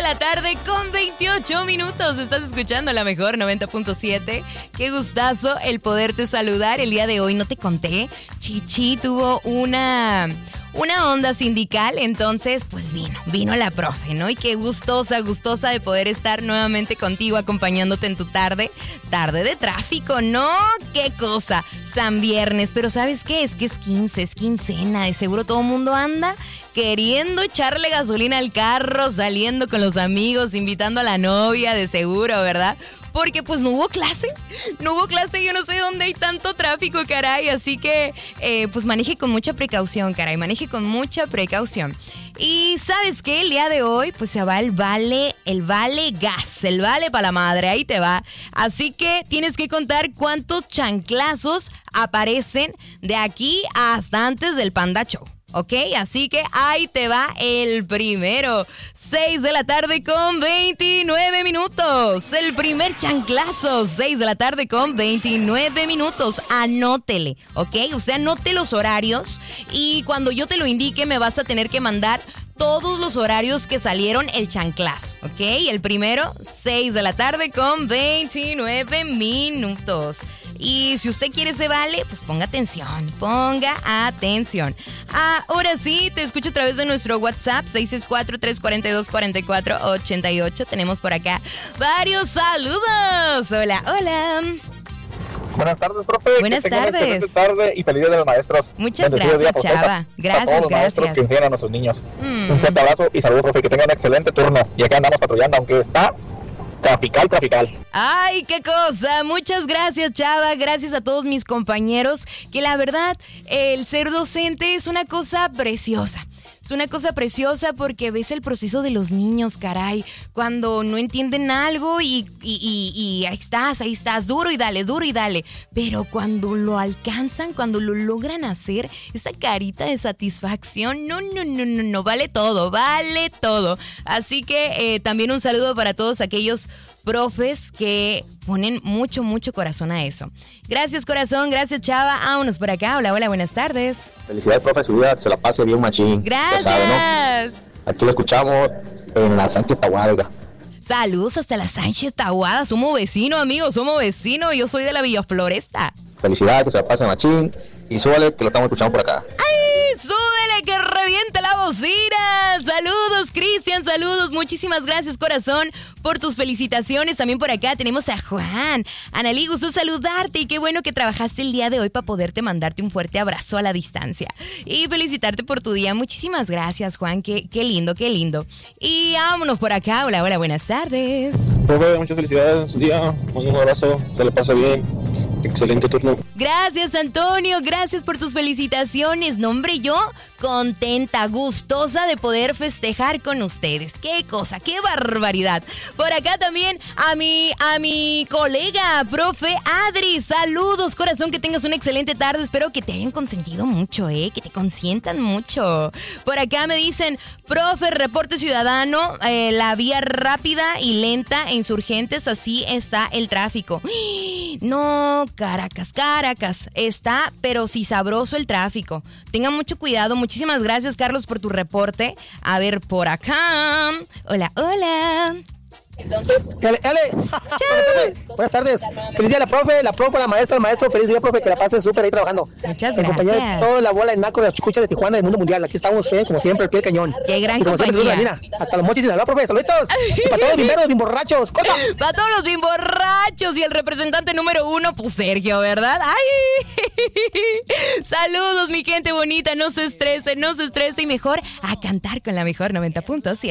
la tarde con 28 minutos. Estás escuchando la mejor 90.7. Qué gustazo el poderte saludar el día de hoy. No te conté, Chichi tuvo una onda sindical, entonces pues vino la profe, ¿no? Y qué gustosa de poder estar nuevamente contigo acompañándote en tu tarde de tráfico, ¿no? Qué cosa, San Viernes, pero ¿sabes qué? Es que es 15, es quincena, de seguro todo el mundo anda queriendo echarle gasolina al carro, saliendo con los amigos, invitando a la novia, de seguro, ¿verdad? Porque pues no hubo clase, yo no sé dónde hay tanto tráfico, caray, así que pues maneje con mucha precaución, caray, maneje con mucha precaución. Y ¿sabes qué? El día de hoy pues se va el vale gas, el vale para la madre, ahí te va. Así que tienes que contar cuántos chanclazos aparecen de aquí hasta antes del Panda Show. Ok, así que ahí te va el primero. 6 de la tarde con 29 minutos. El primer chanclazo, 6 de la tarde con 29 minutos. Anótele, ok, usted anote los horarios y cuando yo te lo indique me vas a tener que mandar todos los horarios que salieron el chanclazo, ¿ok? El primero, 6 de la tarde con 29 minutos. Y si usted quiere ese vale, pues ponga atención. Ahora sí, te escucho a través de nuestro WhatsApp, 664-342-4488. Tenemos por acá varios saludos. Hola. Buenas tardes, profe. Buenas tardes. Buenas tardes y feliz día de los maestros. Muchas gracias, Chava. Gracias, a todos los maestros que enseñan a nuestros niños. Un fuerte abrazo y saludos, profe. Que tengan un excelente turno. Y acá andamos patrullando, aunque está trafical. ¡Ay, qué cosa! Muchas gracias, Chava. Gracias a todos mis compañeros. Que la verdad, el ser docente es una cosa preciosa. Es una cosa preciosa porque ves el proceso de los niños, caray. Cuando no entienden algo y ahí estás, duro y dale. Pero cuando lo alcanzan, cuando lo logran hacer, esa carita de satisfacción, no, vale todo. Así que también un saludo para todos aquellos profes que ponen mucho corazón a eso. Gracias, corazón, gracias, Chava. Vámonos por acá. Hola, buenas tardes. Felicidades, profe, su vida, que se la pase bien machín. Gracias. Sabe, ¿no? Aquí lo escuchamos en la Sánchez Tahualga. Saludos hasta la Sánchez Tahuada. Somos vecinos, amigos, Yo soy de la Villa Floresta. Felicidades, que se la pase machín. Y súbale, que lo estamos escuchando por acá. ¡Ay! ¡Súbele, que reviente la bocina! Saludos, Cristian, saludos. Muchísimas gracias, corazón, por tus felicitaciones. También por acá tenemos a Juan. Analí, gusto saludarte y qué bueno que trabajaste el día de hoy para poderte mandarte un fuerte abrazo a la distancia. Y felicitarte por tu día. Muchísimas gracias, Juan. Qué lindo. Y vámonos por acá. Hola, buenas tardes. Profe, muchas felicidades en su día. Un abrazo, se le pasa bien. Excelente turno. Gracias, Antonio, gracias por tus felicitaciones. No, hombre, yo contenta, gustosa de poder festejar con ustedes. Qué cosa, qué barbaridad. Por acá también a mi colega, profe Adri. Saludos, corazón, que tengas una excelente tarde. Espero que te hayan consentido mucho, que te consientan mucho. Por acá me dicen, profe, reporte ciudadano, la vía rápida y lenta e Insurgentes, así está el tráfico. No, Caracas, está, pero sí sabroso el tráfico. Tengan mucho cuidado. Muchísimas gracias, Carlos, por tu reporte. A ver, por acá. Hola. Entonces, dale. Buenas tardes. Feliz día a la profe, la maestra, el maestro. Feliz día, profe, que la pasen súper ahí trabajando. Muchas gracias. En compañía de toda la bola de naco de las chucuchas de Tijuana del mundo mundial. Aquí estamos, como siempre, el pie del cañón. Qué gran compañía. Hasta los mochis y la profe, saluditos. Y para todos los bimberos, bimborrachos. ¡Corta! Para todos los bimborrachos y el representante número 1, pues Sergio, ¿verdad? ¡Ay! Saludos, mi gente bonita. No se estrese y mejor a cantar con la mejor 90.7.